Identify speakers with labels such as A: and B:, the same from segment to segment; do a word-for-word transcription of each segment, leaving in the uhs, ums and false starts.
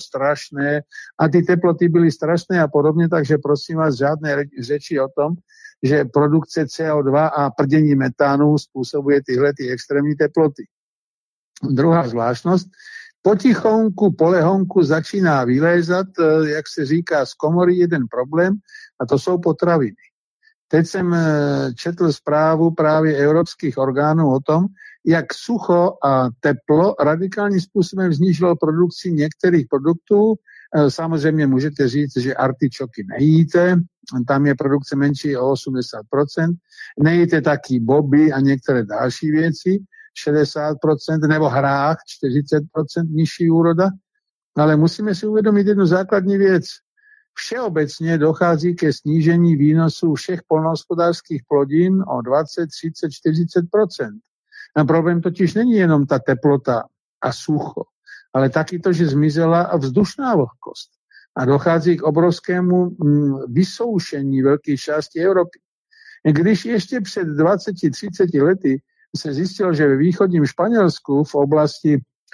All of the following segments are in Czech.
A: strašné a ty teploty byly strašné a podobne, takže prosím vás, žiadne řeči o tom, že produkce C O dva a prdení metánu spôsobuje tyhle ty extrémní teploty. Druhá zvláštnosť, potichonku, polehonku začíná vylézat, jak se říká, z komory jeden problém a to jsou potraviny. Teď jsem četl zprávu právě evropských orgánů o tom, jak sucho a teplo radikálním způsobem znížilo produkci některých produktů. Samozřejmě můžete říct, že artičoky nejíte, tam je produkce menší o osmdesát procent, nejíte taky boby a některé další věci, šedesát procent, nebo hrách, čtyřicet procent nižší úroda, ale musíme si uvědomit jednu základní věc. Všeobecně dochází ke snížení výnosů všech poľnohospodárských plodín o dvacet, třicet, čtyřicet procent. A problém totiž není jenom ta teplota a sucho, ale taky to, že zmizela vzdušná vlhkost. A dochází k obrovskému vysoušení velké části Evropy. Když ještě před dvacet třicet lety se zjistilo, že ve východním Španělsku v oblasti,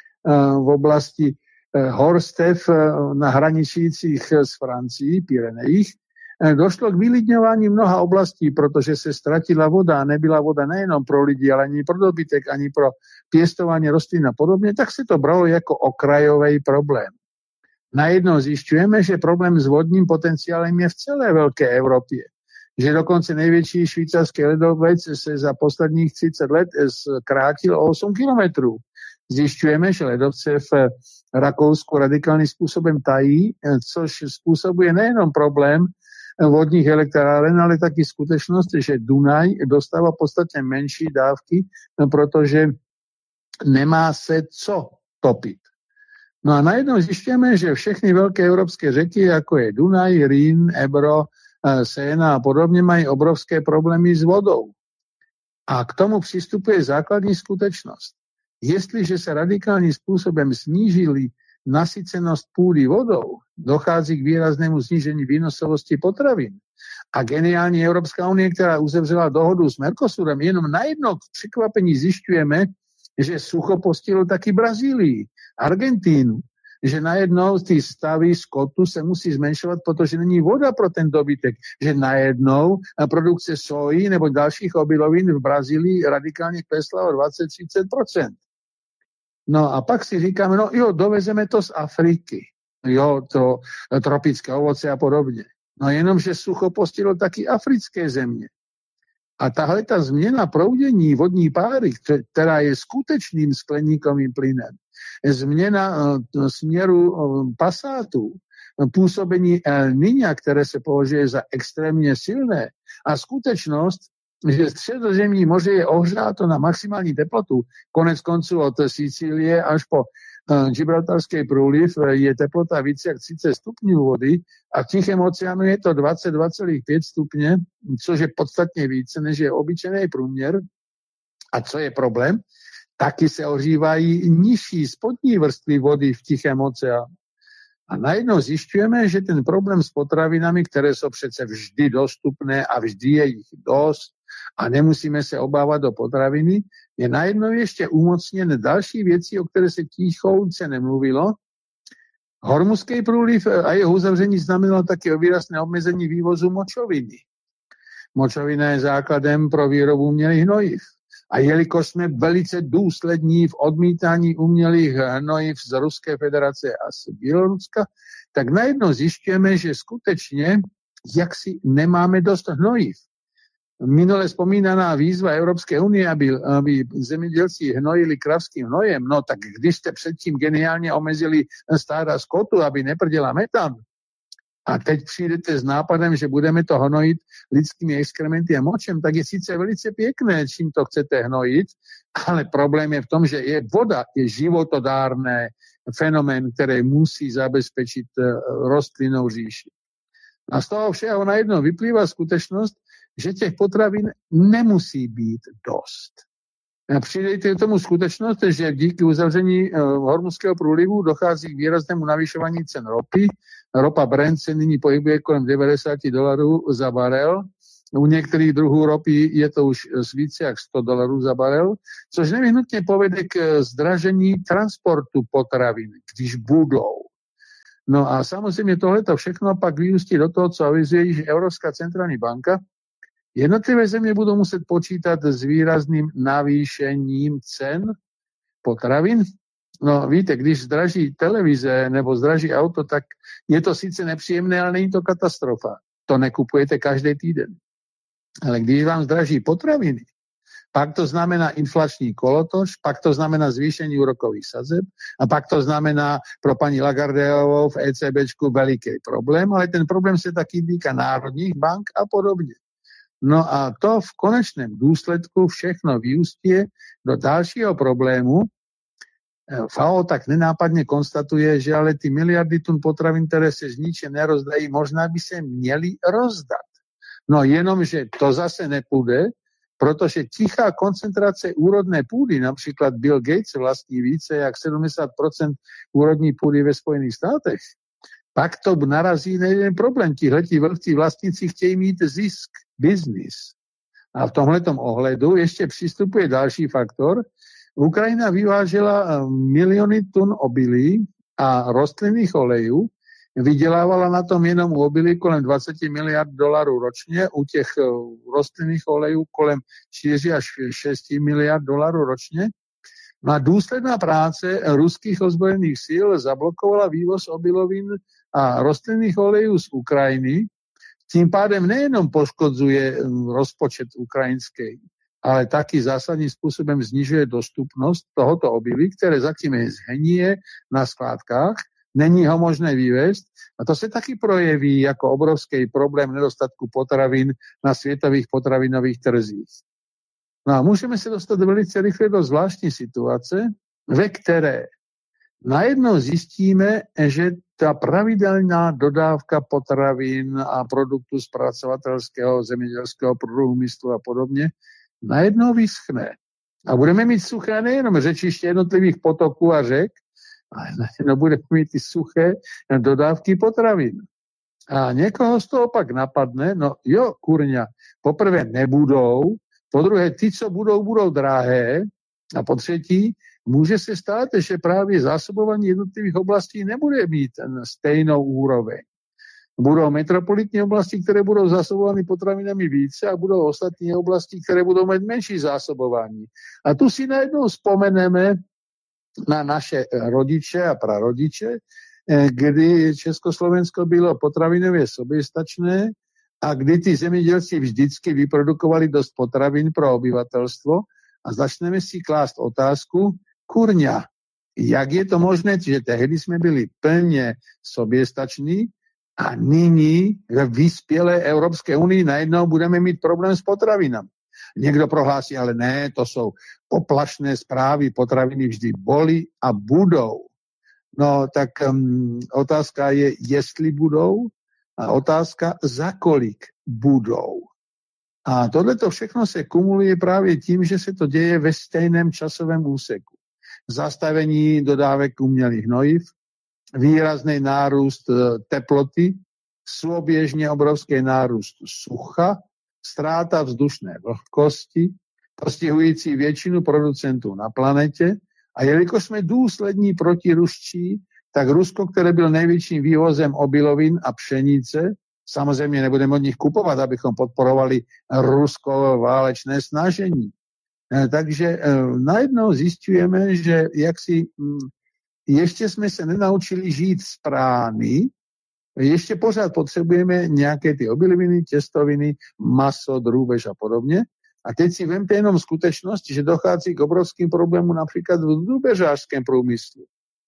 A: v oblasti horstev na hraničících s Francií, Pyrenejích, došlo k vylidňování mnoha oblastí, protože se ztratila voda a nebyla voda nejenom pro lidi, ale ani pro dobytek, ani pro pěstování rostlin a podobně, tak se to bralo jako okrajový problém. Najednou zjišťujeme, že problém s vodním potenciálem je v celé velké Evropě. Že dokonce největší švýcarský ledovec se za posledních třicet let zkrátil o osm kilometrů. Zjišťujeme, že ledovce v Rakousku radikálním způsobem tají, což způsobuje nejenom problém vodních elektráren, ale taky skutečnost, že Dunaj dostává podstatně menší dávky, protože nemá se co topit. No a najednou zjišťujeme, že všechny velké evropské řeky, jako je Dunaj, Rýn, Ebro, Séna a podobně, mají obrovské problémy s vodou. A k tomu přistupuje základní skutečnost. Jestliže se radikálním způsobem snížili nasycenost půdy vodou, dochází k výraznému snížení výnosovosti potravin. A geniální Evropská unie, která uzavřela dohodu s Mercosurem, jenom najednou k překvapení zjišťujeme, že sucho postihlo taky Brazílii, Argentínu, že najednou ty stavy skotu se musí zmenšovat, protože není voda pro ten dobytek, že najednou produkce soji nebo dalších obilovin v Brazílii radikálně klesla o dvacet až třicet procent. No a pak si říkáme, no jo, dovezeme to z Afriky, jo, to tropické ovoce a podobně. No jenom, že sucho postihlo taky africké země. A tahle ta změna proudění vodní páry, která je skutečným skleníkovým plynem, změna uh, směru uh, pasátů, působení El Niña, které se považuje za extrémně silné, a skutečnost, že středozemní moře je ohřáto na maximální teplotu, konec konců od Sicílie až po uh, Gibraltarský průliv je teplota více jak třicet stupňů vody a v Tichém oceánu je to dvacet dva celá pět stupně, což je podstatně více, než je obyčejný průměr. A co je problém? Taky se ohřívají nižší spodní vrstvy vody v Tichém oceánu. A najednou zjišťujeme, že ten problém s potravinami, které jsou přece vždy dostupné a vždy je jich dost a nemusíme se obávat o potraviny, je najednou ještě umocněn další věci, o které se tichouce nemluvilo. Hormuzský průliv a jeho uzavření znamenalo také výrazné omezení vývozu močoviny. Močovina je základem pro výrobu umělých hnojiv. A jelikož jsme velice důslední v odmítání umělých hnojiv z Ruské federace a z Běloruska, tak najednou zjišťujeme, že skutečně jaksi nemáme dost hnojiv. Minule vzpomínaná výzva Evropské unie, aby, aby zemědělci hnojili kravským hnojem, no tak když jste předtím geniálně omezili stáda skotu, aby neprděla metan, a teď přijdete s nápadem, že budeme to hnojit lidskými exkrementy a močem, tak je sice velice pěkné, čím to chcete hnojit, ale problém je v tom, že je voda je životodárný fenomén, který musí zabezpečit rostlinnou říši. A z toho všeho najednou vyplývá skutečnost, že těch potravin nemusí být dost. Přidejte k tomu skutečnost, že díky uzavření Hormuzského průlivu dochází k výraznému navyšování cen ropy. Ropa Brent se nyní pohybuje kolem devadesát dolarů za barel. U některých druhů ropy je to už více jak sto dolarů za barel, což nevyhnutně povede k zdražení transportu potravin, když budou. No a samozřejmě tohleto všechno pak vyústí do toho, co avizuje již Evropská centrální banka. Jednotlivé země budou muset počítat s výrazným navýšením cen potravin. No víte, když zdraží televize nebo zdraží auto, tak je to sice nepříjemné, ale není to katastrofa. To nekupujete každý týden. Ale když vám zdraží potraviny, pak to znamená inflační kolotoč, pak to znamená zvýšení úrokových sadzeb a pak to znamená pro paní Lagardeovou v ECBčku veliký problém, ale ten problém se taky týká národních bank a podobně. No a to v konečném důsledku všechno vyústí do dalšího problému. F A O tak nenápadně konstatuje, že ale ty miliardy tun potravin, které se z niče nerozdají, možná by se měly rozdat. No jenom, že to zase nepůjde, protože tichá koncentrace úrodné půdy, například Bill Gates vlastní více jak sedmdesát procent úrodní půdy ve Spojených státech, pak to narazí na jeden problém. Tihleti velcí vlastníci chtějí mít zisk, business. A v tomhletom ohledu ještě přistupuje další faktor. Ukrajina vyvážela miliony tun obilí a rostlinných olejů, vydělávala na tom jenom u obilí kolem dvacet miliard dolarů ročně, u těch rostlinných olejů kolem čtyři až šest miliard dolarů ročně. No a důsledná práce ruských ozbrojených sil zablokovala vývoz obilovin a rostlinných olejů z Ukrajiny. Tím pádem nejenom poškodzuje rozpočet ukrajinský, ale taky zásadním způsobem znižuje dostupnost tohoto obilí, které zatím zhníje na skládkách, není ho možné vyvést a to se taky projeví jako obrovský problém nedostatku potravin na světových potravinových trzích. No a můžeme se dostat velice rychle do zvláštní situace, ve které najednou zjistíme, že ta pravidelná dodávka potravin a produktů zpracovatelského zemědělského průmyslu a podobně najednou vyschne. A budeme mít suché nejenom řečiště jednotlivých potoků a řek, ale najednou budeme mít ty suché dodávky potravin. A někoho z toho pak napadne, no jo, kurňa, poprvé nebudou, po druhé ty, co budou, budou drahé a po třetí, může se stát, že právě zásobování jednotlivých oblastí nebude mít stejnou úroveň. Budou metropolitní oblasti, které budou zásobovány potravinami více a budou ostatní oblasti, které budou mít menší zásobování. A tu si najednou vzpomeneme na naše rodiče a prarodiče, kdy Československo bylo potravinově soběstačné a kdy ty zemědělci vždycky vyprodukovali dost potravin pro obyvatelstvo a začneme si klást otázku, kurňa, jak je to možné, že tehdy jsme byli plně soběstační a nyní ve vyspělé Evropské unii najednou budeme mít problém s potravinami. Někdo prohlásí, ale ne, to jsou poplašné zprávy, potraviny vždy boli a budou. No tak um, otázka je, jestli budou a otázka, za kolik budou. A tohleto všechno se kumuluje právě tím, že se to děje ve stejném časovém úseku. Zastavení dodávek umělých hnojiv, výrazný nárůst teploty, souběžně obrovský nárůst sucha, ztráta vzdušné vlhkosti, postihující většinu producentů na planetě. A jelikož jsme důslední protiruští, tak Rusko, které byl největším vývozem obilovin a pšenice, samozřejmě nebudeme od nich kupovat, abychom podporovali rusko válečné snažení. Takže najednou zjišťujeme, že jaksi ještě jsme se nenaučili žít z prány, ještě pořád potřebujeme nějaké ty obiloviny, těstoviny, maso, drůbež a podobně. A teď si vemte jenom skutečnost, že dochází k obrovským problémům například v drůbežářském průmyslu.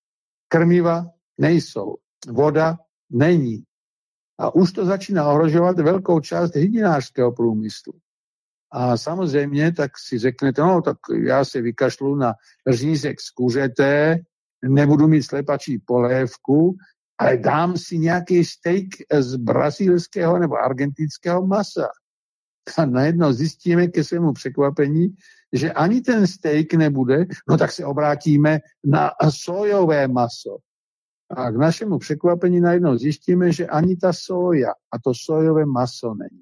A: Krmiva nejsou, voda není. A už to začíná ohrožovat velkou část hydinářského průmyslu. A samozřejmě tak si řeknete, no tak já se vykašlu na řízek z kuřete, nebudu mít slepačí polévku, ale dám si nějaký steak z brazilského nebo argentinského masa. A najednou zjistíme ke svému překvapení, že ani ten steak nebude, no tak se obrátíme na sojové maso. A k našemu překvapení najednou zjistíme, že ani ta soja a to sojové maso není.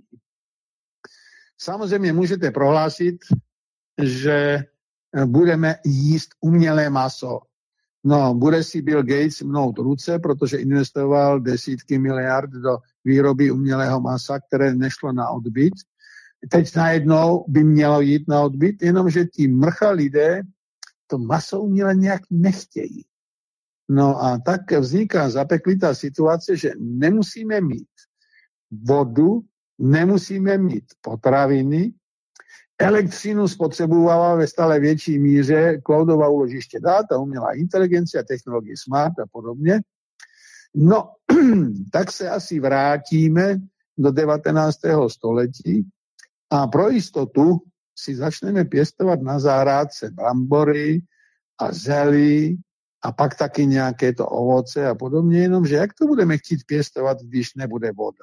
A: Samozřejmě můžete prohlásit, že budeme jíst umělé maso. No, bude si Bill Gates mnout ruce, protože investoval desítky miliard do výroby umělého masa, které nešlo na odbyt. Teď najednou by mělo jít na odbyt, jenomže ti mrcha lidé to maso uměle nějak nechtějí. No a tak vzniká zapeklitá situace, že nemusíme mít vodu, nemusíme mít potraviny, elektřinu spotřebovala ve stále větší míře cloudová úložiště dat a umělá inteligence, technologie smart a podobně. No, tak se asi vrátíme do devatenáctého století a pro jistotu si začneme pěstovat na zahrádce brambory a zelí a pak taky nějaké to ovoce a podobně, jenomže jak to budeme chtít pěstovat, když nebude voda?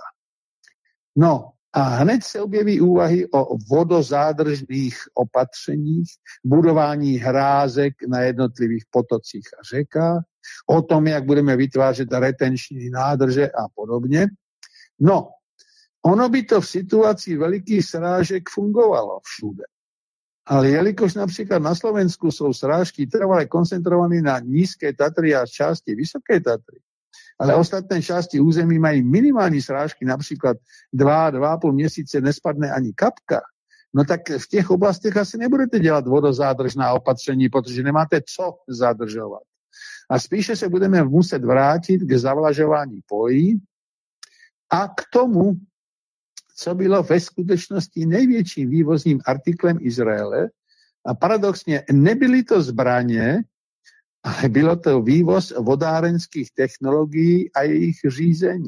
A: No a hned se objeví úvahy o vodozádržných opatřeních, budování hrázek na jednotlivých potocích a řekách, o tom, jak budeme vytvářet retenční nádrže a podobně. No, ono by to v situaci velikých srážek fungovalo všude. Ale jelikož například na Slovensku jsou srážky trvale koncentrované na nízké Tatry a části vysoké Tatry, ale ostatné části území mají minimální srážky, například dva, dva a půl měsíce nespadne ani kapka, no tak v těch oblastech asi nebudete dělat vodozádržná opatření, protože nemáte co zadržovat. A spíše se budeme muset vrátit k zavlažování polí a k tomu, co bylo ve skutečnosti největším vývozním artiklem Izraele. A paradoxně nebyly to zbraně, ale bylo to vývoz vodárenských technologií a jejich řízení.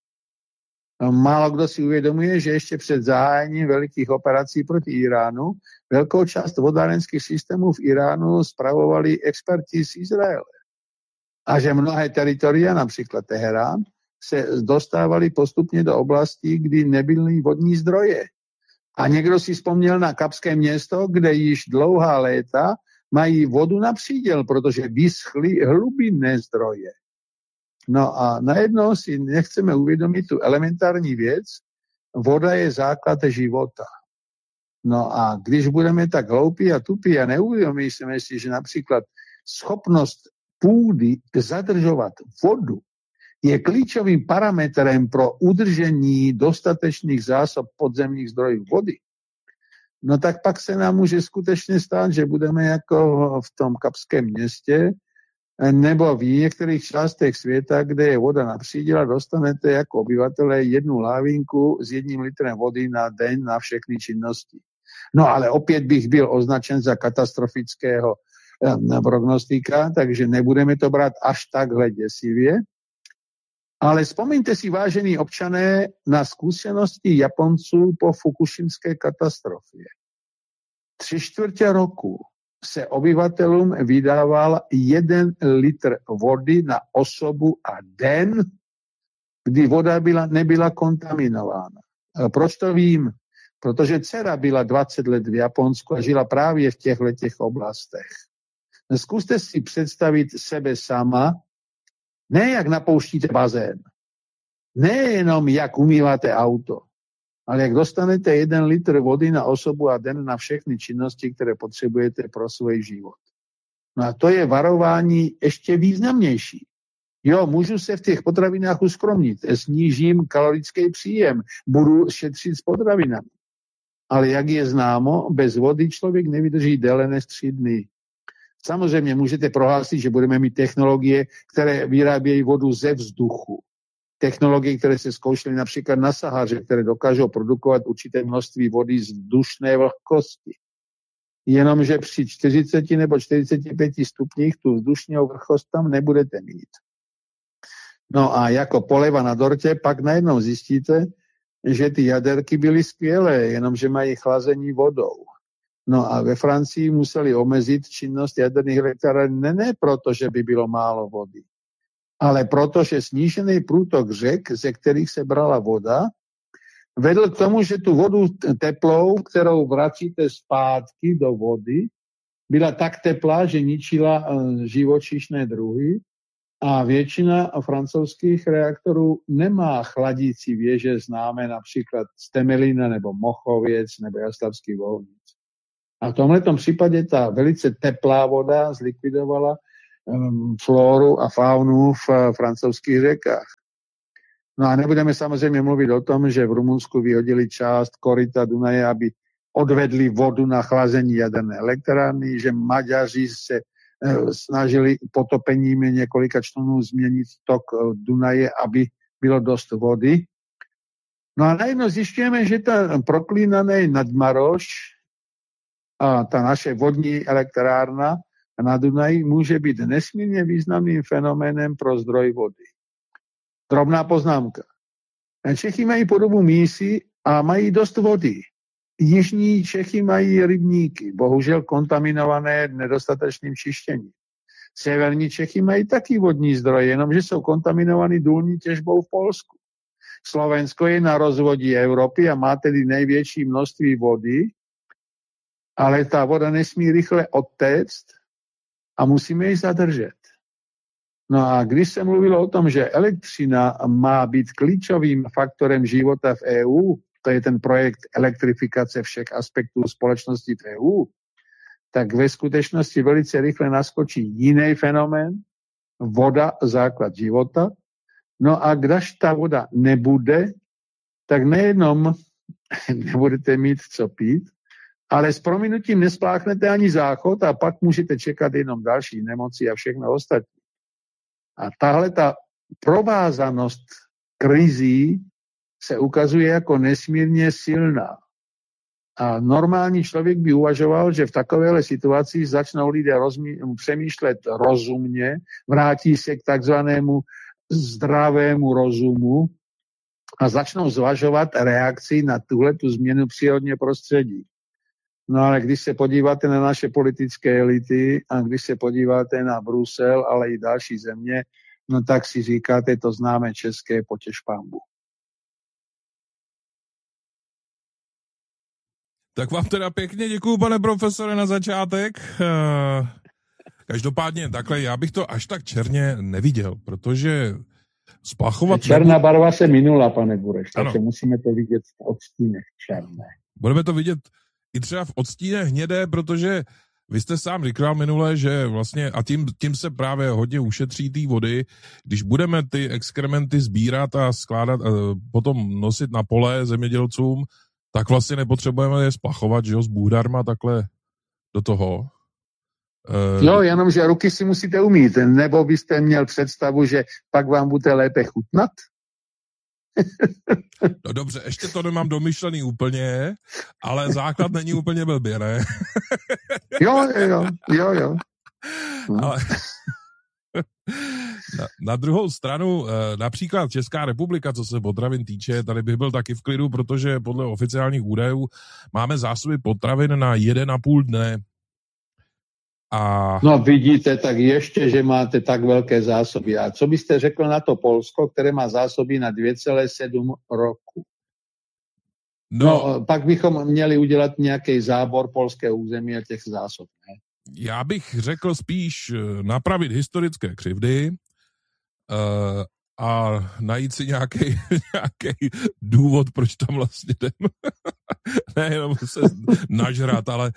A: Málo kdo si uvědomuje, že ještě před zahájením velikých operací proti Iránu velkou část vodárenských systémů v Iránu spravovali experti z Izraele. A že mnohé teritoria, například Teherán, se dostávali postupně do oblastí, kdy nebyly vodní zdroje. A někdo si vzpomněl na Kapské město, kde již dlouhá léta mají vodu na příděl, protože vyschly hlubinné zdroje. No a najednou si nechceme uvědomit tu elementární věc, voda je základ života. No a když budeme tak hloupí a tupí a neuvědomíme si, že například schopnost půdy zadržovat vodu je klíčovým parametrem pro udržení dostatečných zásob podzemních zdrojů vody, no tak pak se nám může skutečně stát, že budeme jako v tom Kapském městě nebo v některých částech světa, kde je voda na příděl, dostanete jako obyvatelé jednu lávinku s jedním litrem vody na den na všechny činnosti. No ale opět bych byl označen za katastrofického prognostika, takže nebudeme to brát až takhle děsivě. Ale vzpomeňte si, vážení občané, na zkušenosti Japonců po fukušimské katastrofě. Tři čtvrtě roku se obyvatelům vydával jeden litr vody na osobu a den, kdy voda byla, nebyla kontaminována. A proč to vím? Protože dcera byla dvacet let v Japonsku a žila právě v těchto těch oblastech. Zkuste si představit sebe sama, ne jak napouštíte bazén, ne jenom jak umýváte auto, ale jak dostanete jeden litr vody na osobu a den na všechny činnosti, které potřebujete pro svůj život. No a to je varování ještě významnější. Jo, můžu se v těch potravinách uskromnit, snížím kalorický příjem, budu šetřit s potravinami. Ale jak je známo, bez vody člověk nevydrží déle než tři dny. Samozřejmě můžete prohlásit, že budeme mít technologie, které vyrábějí vodu ze vzduchu. Technologie, které se zkoušely například na Sahaře, které dokážou produkovat určité množství vody z vzdušné vlhkosti. Jenomže při čtyřiceti nebo čtyřiceti pěti stupních tu vzdušnou vlhkost tam nebudete mít. No a jako poleva na dortě pak najednou zjistíte, že ty jaderky byly skvělé, jenomže mají chlazení vodou. No a ve Francii museli omezit činnost jaderných elektráren ne, ne proto, že by bylo málo vody, ale proto, že snížený průtok řek, ze kterých se brala voda, vedl k tomu, že tu vodu teplou, kterou vracíte zpátky do vody, byla tak teplá, že ničila živočišné druhy a většina francouzských reaktorů nemá chladící věže známé například z Temelína nebo Mochověc nebo Jaslavský Volnic. A v tomhletom případě ta velice teplá voda zlikvidovala flóru a faunu v francouzských řekách. No a nebudeme samozřejmě mluvit o tom, že v Rumunsku vyhodili část koryta Dunaje, aby odvedli vodu na chlazení jaderné elektrárny, že Maďaři se e, snažili potopením několika člunů změnit tok Dunaje, aby bylo dost vody. No a najednou zjišťujeme, že ta proklínaný Nadmaroš a ta naše vodní elektrárna na Dunaji může být nesmírně významným fenoménem pro zdroj vody. Drobná poznámka. Čechy mají podobu mísy a mají dost vody. Jižní Čechy mají rybníky, bohužel kontaminované nedostatečným čištěním. Severní Čechy mají taky vodní zdroje, jenomže jsou kontaminovaný důlní těžbou v Polsku. Slovensko je na rozvodí Evropy a má tedy největší množství vody, ale ta voda nesmí rychle odtéct a musíme ji zadržet. No a když se mluvilo o tom, že elektřina má být klíčovým faktorem života v E U, to je ten projekt elektrifikace všech aspektů společnosti v E U, tak ve skutečnosti velice rychle naskočí jiný fenomén, voda, základ života. No a když ta voda nebude, tak nejenom nebudete mít co pít, ale s prominutím nespláchnete ani záchod a pak můžete čekat jenom další nemoci a všechno ostatní. A tahle ta provázanost krizí se ukazuje jako nesmírně silná. A normální člověk by uvažoval, že v takovéhle situaci začnou lidé rozmí- přemýšlet rozumně, vrátí se k takzvanému zdravému rozumu a začnou zvažovat reakci na tuhletu změnu přírodního prostředí. No ale když se podíváte na naše politické elity a když se podíváte na Brusel, ale i další země, no tak si říkáte, to známe české potěš pánbu.
B: Tak vám teda pěkně děkuju, pane profesore, na začátek. Každopádně takhle, já bych to až tak černě neviděl, protože splachovat...
A: Černá nebu... barva se minula, pane Bureš, takže musíme to vidět v odstínech černé.
B: Budeme to vidět i třeba v odstínech hnědé, protože vy jste sám říkal minule, že vlastně, a tím, tím se právě hodně ušetří té vody, když budeme ty exkrementy sbírat a skládat, a potom nosit na pole zemědělcům, tak vlastně nepotřebujeme je splachovat, že jo, s bůhdarma takhle do toho.
A: E... Jo, jenomže ruky si musíte umít, nebo byste měl představu, že pak vám bude lépe chutnat?
B: No dobře, ještě to nemám domyšlený úplně, ale základ není úplně blbě, ne?
A: Jo, jo, jo, jo.
B: No. Ale na, na druhou stranu, například Česká republika, co se potravin týče, tady bych byl taky v klidu, protože podle oficiálních údajů máme zásoby potravin na jeden a půl dne. A...
A: No vidíte, tak ještě, že máte tak velké zásoby. A co byste řekl na to Polsko, které má zásoby na dvě celé sedm roku? No, no pak bychom měli udělat nějaký zábor polského území a těch zásob, ne?
B: Já bych řekl spíš napravit historické křivdy uh, a najít si nějaký, nějaký důvod, proč tam vlastně jdem. Ne, jenom se nažrat, ale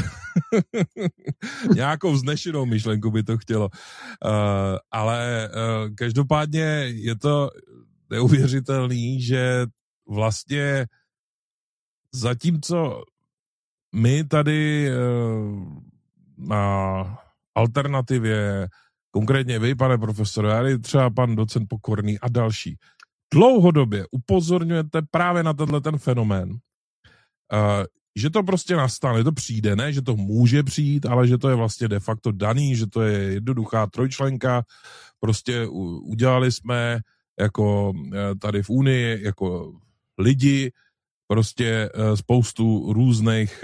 B: nějakou vznešenou myšlenku by to chtělo. Uh, ale uh, každopádně je to neuvěřitelný, že vlastně zatímco my tady uh, na alternativě, konkrétně vy, pane profesore, ale třeba pan docent Pokorný a další, dlouhodobě upozorňujete právě na tenhle ten fenomén, uh, že to prostě nastane, to přijde, ne, že to může přijít, ale že to je vlastně de facto daný, že to je jednoduchá trojčlenka, prostě udělali jsme jako tady v Unii, jako lidi, prostě spoustu různých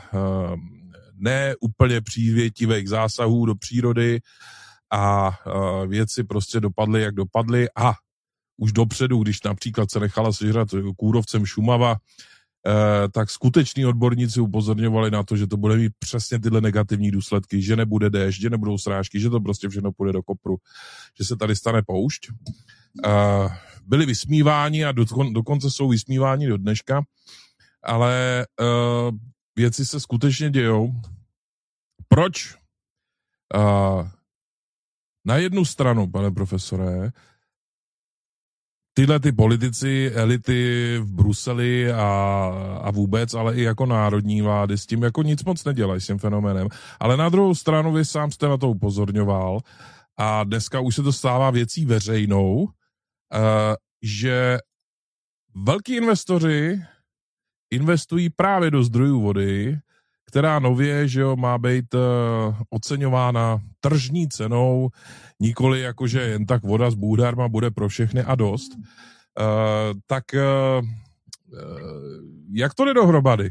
B: ne úplně přívětivých zásahů do přírody a věci prostě dopadly, jak dopadly a už dopředu, když například se nechala sežrat kůrovcem Šumava, tak skuteční odborníci upozorňovali na to, že to bude mít přesně tyhle negativní důsledky, že nebude déšť, že nebudou srážky, že to prostě všechno půjde do kopru, že se tady stane poušť. Byli vysmíváni a dokonce jsou vysmíváni do dneška, ale věci se skutečně dějou. Proč Na jednu stranu, pane profesore, tyhle ty politici, elity v Bruseli a, a vůbec, ale i jako národní vlády s tím jako nic moc nedělají s tím fenoménem. Ale na druhou stranu vy sám jste na to upozorňoval a dneska už se to stává věcí veřejnou, uh, že velký investoři investují právě do zdrojů vody, která nově, že jo, má být uh, oceňována tržní cenou, nikoli jakože jen tak voda s bůhdarma bude pro všechny a dost. Uh, tak uh, jak to jde dohromady?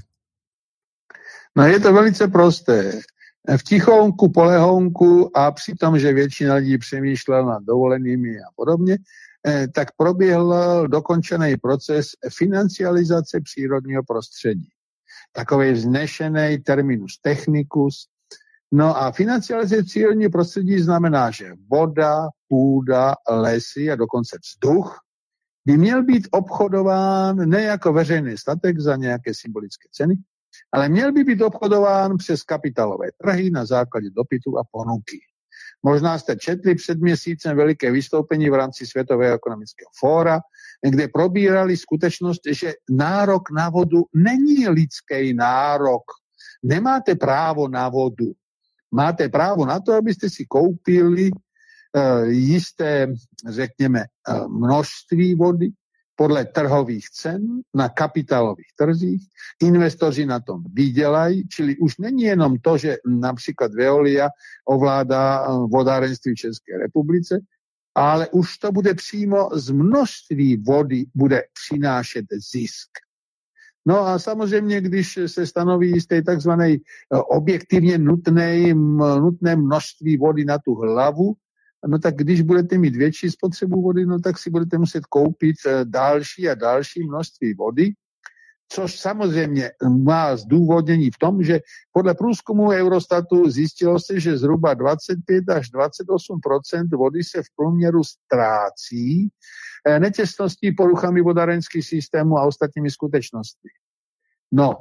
A: No je to velice prosté. V tichounku, polehounku a při tom, že většina lidí přemýšlela nad dovolenými a podobně, eh, tak proběhl dokončený proces financializace přírodního prostředí. Takový vznešený terminus technicus. No a financializace přírodního prostředí znamená, že voda, půda, lesy a dokonce vzduch by měl být obchodován ne jako veřejný statek za nějaké symbolické ceny, ale měl by být obchodován přes kapitálové trhy na základě dopytu a ponuky. Možná jste četli před měsícem veliké vystoupení v rámci Světového ekonomického fóra, kde probírali skutečnost, že nárok na vodu není lidský nárok. Nemáte právo na vodu. Máte právo na to, abyste si koupili uh, jisté, řekněme, uh, množství vody podle trhových cen na kapitálových trzích. Investoři na tom vydělají, čili už není jenom to, že například Veolia ovládá vodárenství v České republice, ale už to bude přímo z množství vody bude přinášet zisk. No a samozřejmě, když se stanoví jistý takzvaný objektivně nutný, nutné množství vody na tu hlavu, no tak když budete mít větší spotřebu vody, no tak si budete muset koupit další a další množství vody, což samozřejmě má zdůvodnění v tom, že podle průzkumu Eurostatu zjistilo se, že zhruba dvacet pět až dvacet osm procent vody se v průměru ztrácí netěsností, poruchami vodárenských systémů a ostatními skutečnostmi. No,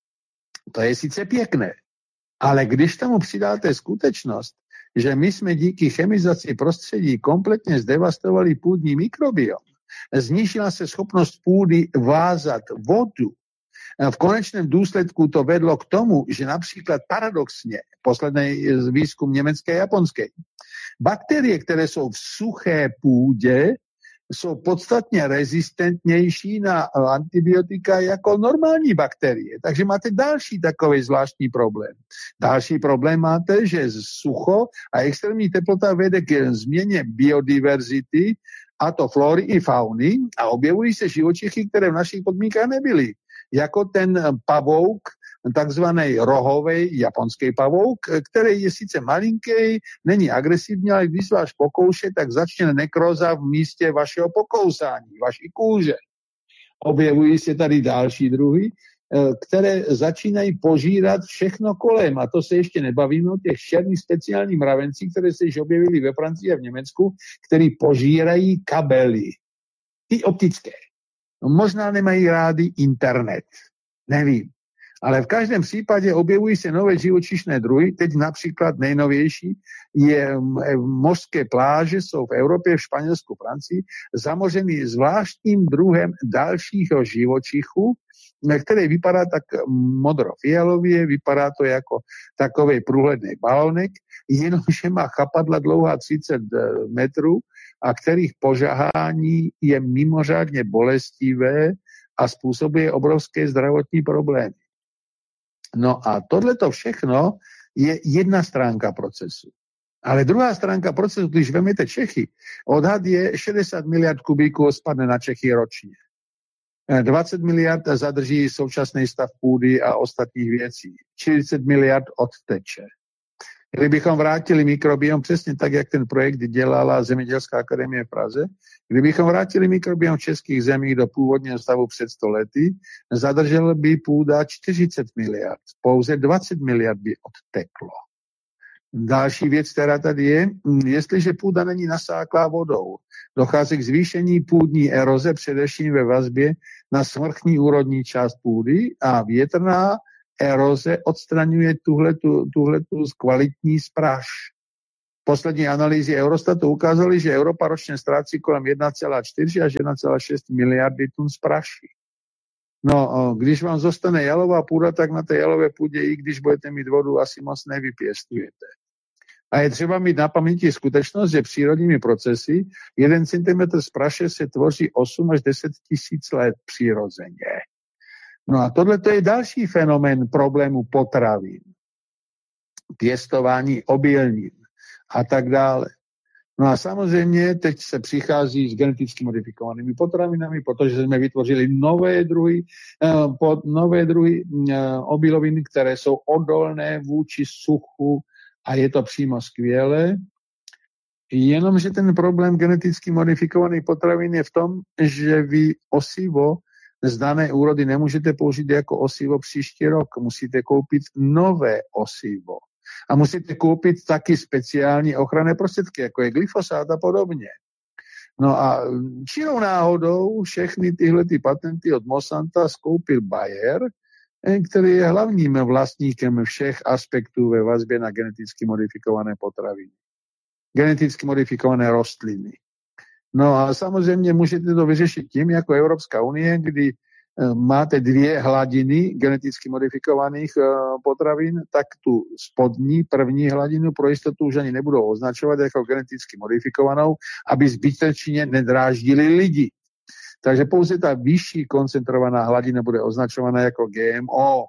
A: to je sice pěkné, ale když tomu přidáte skutečnost, že my jsme díky chemizaci prostředí kompletně zdevastovali půdní mikrobiom, znížila se schopnost půdy vázat vodu. V konečném důsledku to vedlo k tomu, že například paradoxně, poslední výzkum německé a japonské, bakterie, které jsou v suché půdě, jsou podstatně rezistentnější na antibiotika jako normální bakterie. Takže máte další takový zvláštní problém. Další problém máte, že sucho a extrémní teplota vede k změně biodiverzity, a to flory i fauny, a objevují se živočichy, které v našich podmínkách nebyly. Jako ten pavouk, takzvaný rohový japonský pavouk, který je sice malinký, není agresivní, ale když vás pokouše, tak začne nekroza v místě vašeho pokousání, vaší kůže. Objevují se tady další druhy, které začínají požírat všechno kolem. A to se ještě nebavíme o těch černých speciálních mravencích, které se již objevily ve Francii a v Německu, který požírají kabely. I optické. No, možná nemají rádi internet. Nevím. Ale v každém případě objevují se nové živočišné druhy. Teď například nejnovější je mořské pláže, jsou v Evropě, v Španělsku, Francii, zamořený zvláštním druhem dalšího živočichu, který vypadá tak modro-fialově, vypadá to jako takový průhledný balonek, jenomže má chapadla dlouhá třicet metrů a kterých požahání je mimořádně bolestivé a způsobuje obrovské zdravotní problémy. No a tohleto všechno je jedna stránka procesu. Ale druhá stránka procesu, když vezmete Čechy, odhad je šedesát miliard kubíků spadne na Čechy ročně. dvacet miliard zadrží současný stav půdy a ostatních věcí. čtyřicet miliard odteče. Kdybychom vrátili mikrobiom přesně tak, jak ten projekt dělala Zemědělská akademie v Praze, kdybychom vrátili mikrobiom v českých zemích do původního stavu před sto lety, zadržel by půda čtyřicet miliard. Pouze dvacet miliard by odteklo. Další věc, která tady je, jestliže půda není nasáklá vodou, dochází k zvýšení půdní eroze, především ve vazbě na svrchní úrodní část půdy a větrná eroze odstraňuje tuhletu, tuhletu kvalitní spráž. Poslední analýzy Eurostatu ukázaly, že Európa ročně ztrácí kolem jedna celá čtyři až jedna celá šest miliardy tun spraší. No, když vám zostane jalová půda, tak na té jalové půdě, i když budete mít vodu, asi moc nevypěstujete. A je třeba mít na paměti skutečnost, že přírodními procesy jeden centimetr z praše se tvoří osm až deset tisíc let přirozeně. No a tohle je další fenomén problému potravin, pěstování obilnin a tak dále. No a samozřejmě teď se přichází s geneticky modifikovanými potravinami, protože jsme vytvořili nové druhy, nové druhy obilovin, které jsou odolné vůči suchu a je to přímo skvělé. Jenomže ten problém geneticky modifikovaných potravin je v tom, že vy osivo z dané úrody nemůžete použít jako osivo příští rok. Musíte koupit nové osivo. A musíte koupit taky speciální ochranné prostředky, jako je glyfosát a podobně. No a čirou náhodou všechny tyhle ty patenty od Monsanta skoupil Bayer, který je hlavním vlastníkem všech aspektů ve vazbě na geneticky modifikované potraviny. Geneticky modifikované rostliny. No a samozřejmě můžete to vyřešit tím, jako Evropská unie, kdy máte dvě hladiny geneticky modifikovaných potravin, tak tu spodní, první hladinu pro jistotu už ani nebudou označovat jako geneticky modifikovanou, aby zbytečně nedráždili lidi. Takže pouze ta vyšší koncentrovaná hladina bude označovaná jako G M O.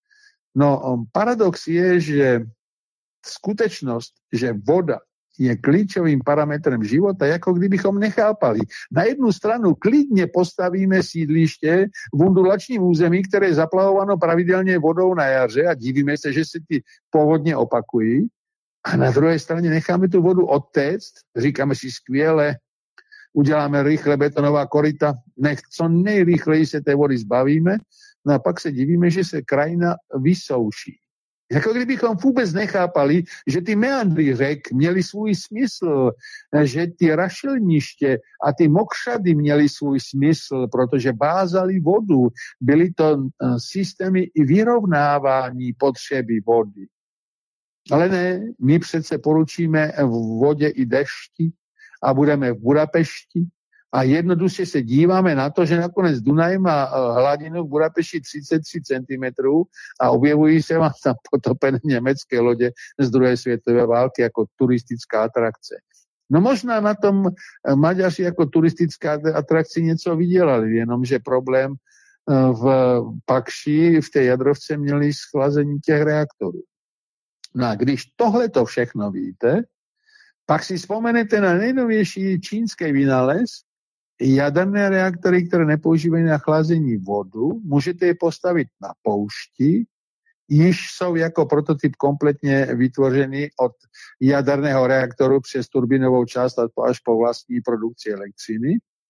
A: No, paradox je, že skutečnost, že voda je klíčovým parametrem života, jako kdybychom nechápali. Na jednu stranu klidně postavíme sídliště v undulačním území, které je zaplavováno pravidelně vodou na jaře a divíme se, že se ty povodně opakují. A na druhé straně necháme tu vodu odtéct, říkáme si skvěle, uděláme rychle betonová koryta, nech co nejrychleji se té vody zbavíme, no a pak se divíme, že se krajina vysouší. Jako kdybychom vůbec nechápali, že ty meandry řek měly svůj smysl, že ty rašelniště a ty mokřady měly svůj smysl, protože bázali vodu. Byly to systémy i vyrovnávání potřeby vody. Ale ne, my přece poručíme v vodě i dešti a budeme v Budapešti a jednoduše se díváme na to, že nakonec Dunaj má hladinu v Budapešti třicet tři centimetrů a objevují se vám tam potopené německé lodě z druhé světové války jako turistická atrakce. No možná na tom Maďaři jako turistická atrakci něco vydělali, jenomže problém v Pakši, v té jadrovce měli schlazení těch reaktorů. No a když tohle to všechno víte, pak si vzpomenete na nejnovější čínský vynález, jaderné reaktory, které nepoužívají na chlazení vodu, můžete je postavit na poušti, již jsou jako prototyp kompletně vytvořeny od jaderného reaktoru přes turbinovou část až po vlastní produkci elektřiny.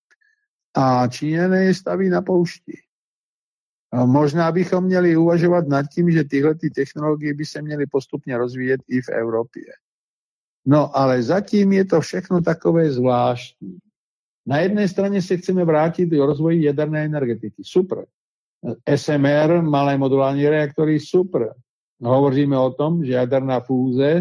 A: A Číňané je staví na poušti. A možná bychom měli uvažovat nad tím, že tyhle ty technologie by se měly postupně rozvíjet i v Evropě. No, ale zatím je to všechno takové zvláštní. Na jedné straně se chceme vrátit do rozvoji jaderné energetiky. Super. S M R, malé modulární reaktory, super. Hovoříme o tom, že jaderná fúze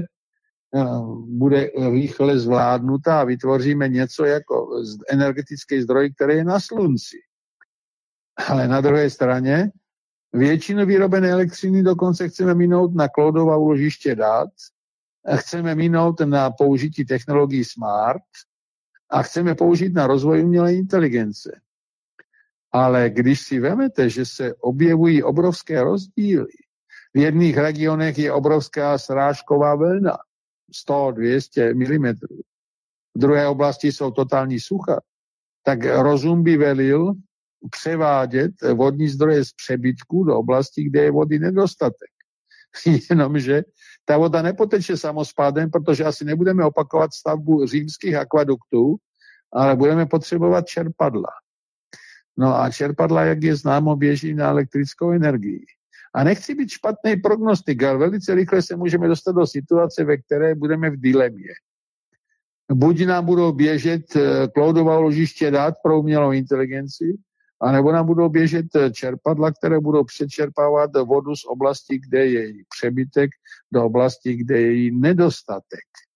A: bude rychle zvládnuta a vytvoříme něco jako energetický zdroj, který je na slunci. Ale na druhé straně většinu vyrobené elektřiny dokonce chceme minout na cloudová úložiště dat, chceme minout na použití technologií smart a chceme použít na rozvoj umělé inteligence. Ale když si vemete, že se objevují obrovské rozdíly, v jedných regionech je obrovská srážková vlna, sto až dvě stě milimetrů, v druhé oblasti jsou totální sucha, tak rozum by velil převádět vodní zdroje z přebytku do oblasti, kde je vody nedostatek. Jenomže ta voda nepoteče samospádem, protože asi nebudeme opakovat stavbu římských akvaduktů, ale budeme potřebovat čerpadla. No a čerpadla, jak je známo, běží na elektrickou energii. A nechci být špatný prognostik, ale velice rychle se můžeme dostat do situace, ve které budeme v dilemě. Buď nám budou běžet cloudová úložiště dat pro umělou inteligenci, anebo nám budou běžet čerpadla, které budou přečerpávat vodu z oblasti, kde je její přebytek, do oblasti, kde je její nedostatek.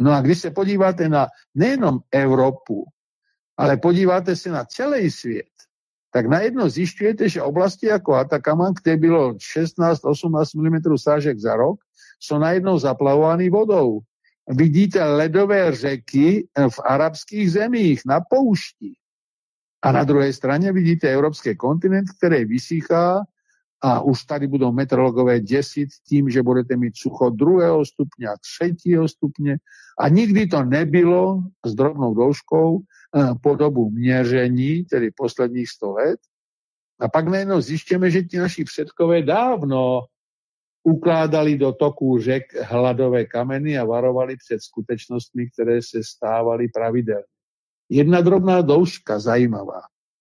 A: No a když se podíváte na nejenom Evropu, ale podíváte se na celý svět, tak najednou zjišťujete, že oblasti jako Atacama, kde bylo šestnáct osmnáct milimetrů sážek za rok, jsou najednou zaplavovány vodou. Vidíte ledové řeky v arabských zemích, na poušti. A na druhé straně vidíte evropský kontinent, který vysychá a už tady budou meteorologové děsit tím, že budete mít sucho druhého stupně a třetího stupně. A nikdy to nebylo s drobnou douškou po dobu měření, tedy posledních sto let. A pak najednou zjišťujeme, že ti naši předkové dávno ukládali do toků řek hladové kameny a varovali před skutečnostmi, které se stávaly pravidelně. Jedna drobná douška, zajímavá.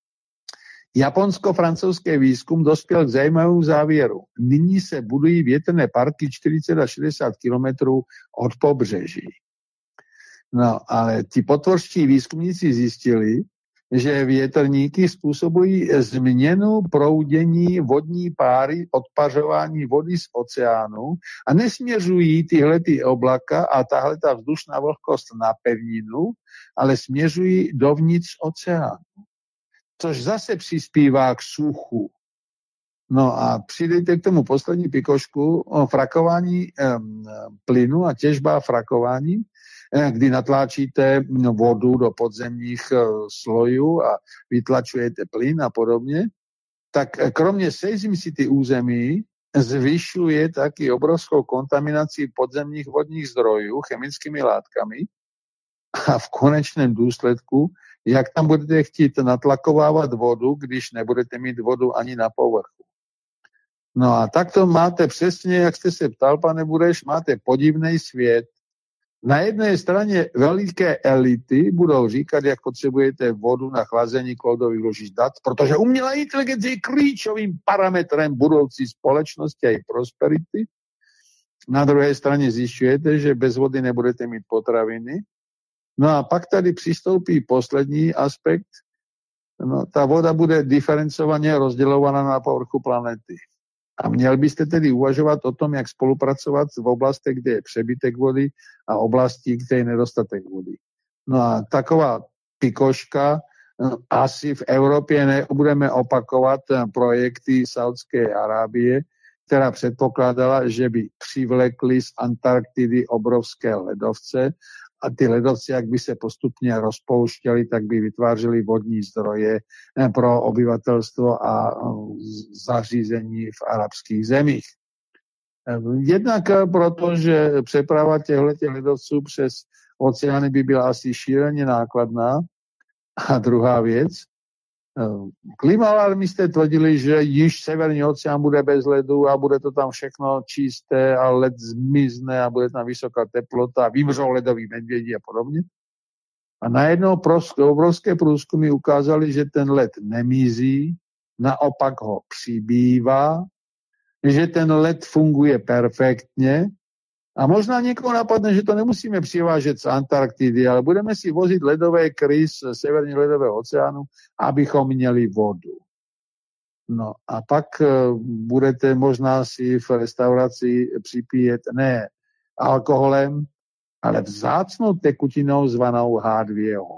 A: Japonsko-francouzský výzkum dospěl k zajímavému závěru. Nyní se budují větrné parky čtyřicet až šedesát kilometrů od pobřeží. No, ale ti potvorští výzkumníci zjistili, že větrníky způsobují změnu proudění vodní páry, odpařování vody z oceánu a nesměřují tyhle ty oblaka a tahle ta vzdušná vlhkost na pevninu, ale směřují dovnitř oceánu. Což zase přispívá k suchu. No a přidejte k tomu poslední pikošku o frakování um, plynu a těžba frakování, kdy natláčíte vodu do podzemních slojů a vytlačujete plyn a podobně, tak kromě seismicity území zvyšuje taky obrovskou kontaminaci podzemních vodních zdrojů chemickými látkami a v konečném důsledku, jak tam budete chtít natlakovávat vodu, když nebudete mít vodu ani na povrchu. No a tak to máte přesně, jak jste se ptal, pane Bureš, máte podivný svět. Na jedné straně veliké elity budou říkat, jak potřebujete vodu na chlazení kloudových ložiš dat, protože umělá inteligence je klíčovým parametrem budoucí společnosti a její prosperity. Na druhé straně zjišťujete, že bez vody nebudete mít potraviny. No a pak tady přistoupí poslední aspekt. No, ta voda bude diferencovaně rozdělovaná na povrchu planety. A měl byste tedy uvažovat o tom, jak spolupracovat v oblastech, kde je přebytek vody a oblasti, kde je nedostatek vody. No a taková pikoška, asi v Evropě nebudeme opakovat projekty Saudské Arábie, která předpokládala, že by přivlekli z Antarktidy obrovské ledovce a ty ledovce, jak by se postupně rozpouštěly, tak by vytvářely vodní zdroje pro obyvatelstvo a zařízení v arabských zemích. Jednak proto, že přeprava těchto ledovců přes oceány by byla asi šíleně nákladná. A druhá věc, klimaalarmisté tvrdili, že již severní oceán bude bez ledu a bude to tam všechno čisté a led zmizne a bude tam vysoká teplota, vymřou ledoví medvědi a podobně. A najednou obrovské průzkumy ukázaly, že ten led nemizí, naopak ho přibývá, že ten led funguje perfektně a možná někoho napadne, že to nemusíme přivážet z Antarktidy, ale budeme si vozit ledové kry z severního ledového oceánu, abychom měli vodu. No a pak budete možná si v restauraci připíjet ne alkoholem, ale vzácnou tekutinou zvanou há dvě ó.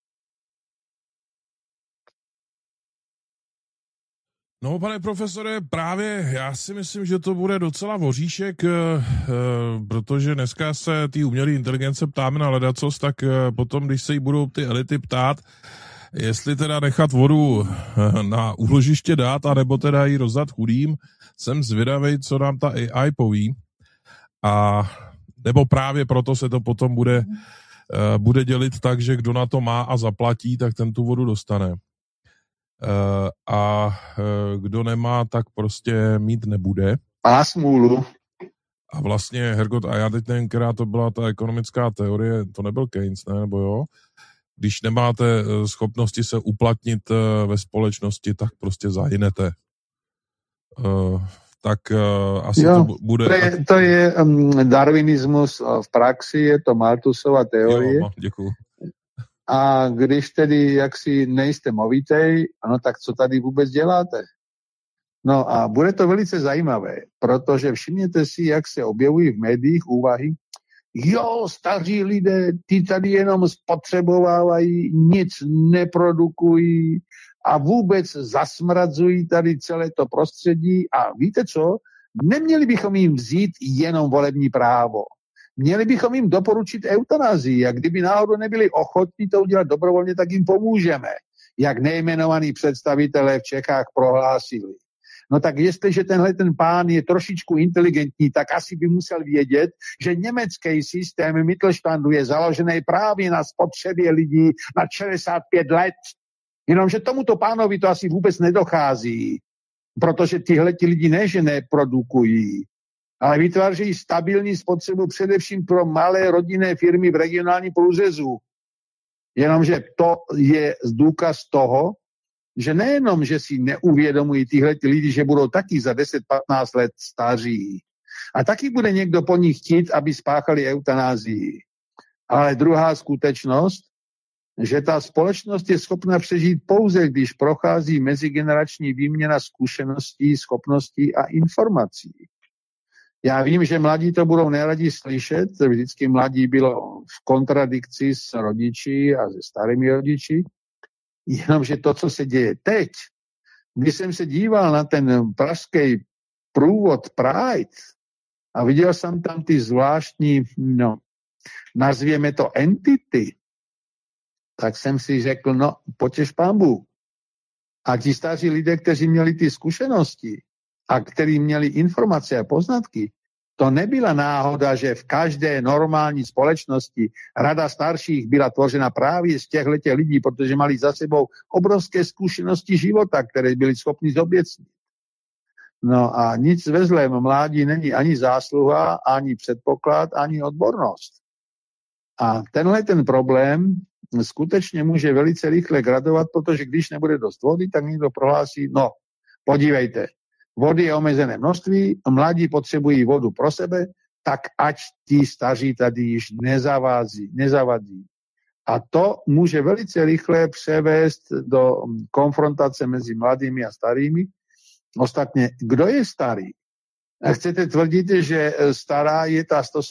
B: No, pane profesore, právě já si myslím, že to bude docela voříšek, eh, protože dneska se ty umělé inteligence ptáme na ledacos, tak eh, potom, když se jí budou ty elity ptát, jestli teda nechat vodu na úložiště dát, anebo teda ji rozdat chudým, jsem zvědavej, co nám ta á í poví. A nebo právě proto se to potom bude, uh, bude dělit tak, že kdo na to má a zaplatí, tak ten tu vodu dostane. Uh, a uh, kdo nemá, tak prostě mít nebude.
A: Má smůlu.
B: A vlastně, Hergot, a já teď nevím, která to byla ta ekonomická teorie, to nebyl Keynes, ne, nebo jo? Když nemáte schopnosti se uplatnit ve společnosti, tak prostě zahynete. Uh, tak uh, asi
A: jo,
B: to bude...
A: To je, to je um, darwinismus v praxi, je to Malthusova teorie.
B: Jo, děkuju.
A: A když tedy jaksi nejste movitej, ano, tak co tady vůbec děláte? No a bude to velice zajímavé, protože všimněte si, jak se objevují v médiích úvahy, jo, staří lidé, ty tady jenom spotřebovávají, nic neprodukují a vůbec zasmradzují tady celé to prostředí a víte co? Neměli bychom jim vzít jenom volební právo. Měli bychom jim doporučit eutanazii a kdyby náhodou nebyli ochotní to udělat dobrovolně, tak jim pomůžeme, jak nejmenovaní představitelé v Čechách prohlásili. No tak jestliže tenhle ten pán je trošičku inteligentní, tak asi by musel vědět, že německý systém Mittelstandu je založený právě na spotřebě lidí na šedesát pět let. Jenomže tomuto pánovi to asi vůbec nedochází, protože tyhle ti lidi ne, že neprodukují, ale vytvářejí stabilní spotřebu především pro malé rodinné firmy v regionálním průřezu. Jenomže to je důkaz toho, že nejenom, že si neuvědomují tyhle lidi, že budou taky za deset patnáct let staří. A taky bude někdo po nich chtít, aby spáchali eutanázii. Ale druhá skutečnost, že ta společnost je schopna přežít pouze, když prochází mezigenerační výměna zkušeností, schopností a informací. Já vím, že mladí to budou neradi slyšet, vždycky mladí bylo v kontradikci s rodiči a se starými rodiči, jenomže to, co se děje teď, když jsem se díval na ten pražský průvod Pride a viděl jsem tam ty zvláštní, no, nazvěme to entity, tak jsem si řekl, no, potěš pánbu. A ti staří lidé, kteří měli ty zkušenosti a kteří měli informace a poznatky, to nebyla náhoda, že v každé normální společnosti rada starších byla tvořena právě z těchto lidí, protože mali za sebou obrovské zkušenosti života, které byli schopni zoběcnit. No a nic ve zlém mládí není ani zásluha, ani předpoklad, ani odbornost. A tenhle ten problém skutečně může velice rychle gradovat, protože když nebude dost vody, tak někdo prohlásí, no, podívejte, vody je omezené množství, mladí potřebují vodu pro sebe, tak ať ti staří tady již nezavází, nezavadí. A to může velice rychle převést do konfrontace mezi mladými a starými. Ostatně, kdo je starý? Chcete tvrdit, že stará je ta sto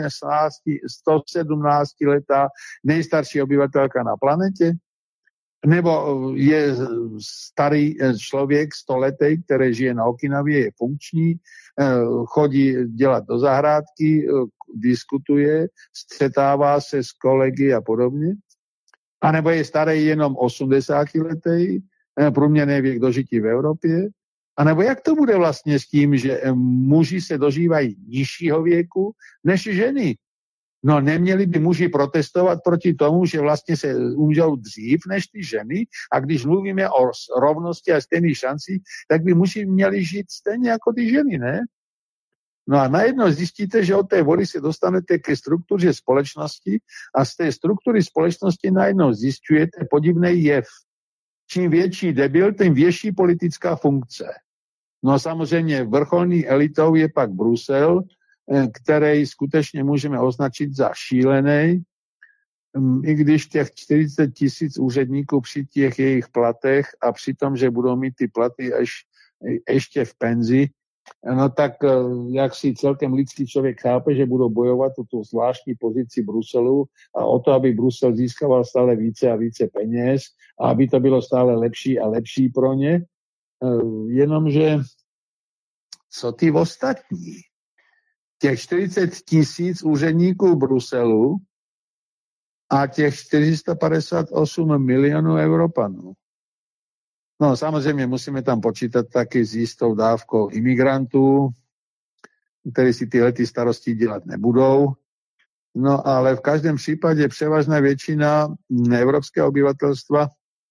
A: sedmnáct letá nejstarší obyvatelka na planetě? Nebo je starý člověk stoletý, který žije na Okinavě, je funkční, chodí dělat do zahrádky, diskutuje, střetává se s kolegy a podobně? A nebo je starý jenom osmdesátiletý, průměrný věk dožití v Evropě? A nebo jak to bude vlastně s tím, že muži se dožívají nižšího věku než ženy? No neměli by muži protestovat proti tomu, že vlastně se umřou dřív než ty ženy a když mluvíme o rovnosti a stejných šancích, tak by muži měli žít stejně jako ty ženy, ne? No a najednou zjistíte, že od té vody se dostanete ke struktuře společnosti a z té struktury společnosti najednou zjišťujete podivný jev. Čím větší debil, tím větší politická funkce. No a samozřejmě vrcholný elitou je pak Brusel, který skutečně můžeme označit za šílený, i když těch čtyřicet tisíc úředníků při těch jejich platech a při tom, že budou mít ty platy až, ještě v penzi, no tak jak si celkem lidský člověk chápe, že budou bojovat o tu zvláštní pozici Bruselu a o to, aby Brusel získával stále více a více peněz a aby to bylo stále lepší a lepší pro ně. Jenomže co ty ostatní? Těch čtyřicet tisíc úředníků Bruselu a těch čtyři sta padesát osm milionů Evropanů. No samozřejmě musíme tam počítat taky s jistou dávkou imigrantů, kteří si tyhle ty starosti dělat nebudou. No ale v každém případě převážná většina evropského obyvatelstva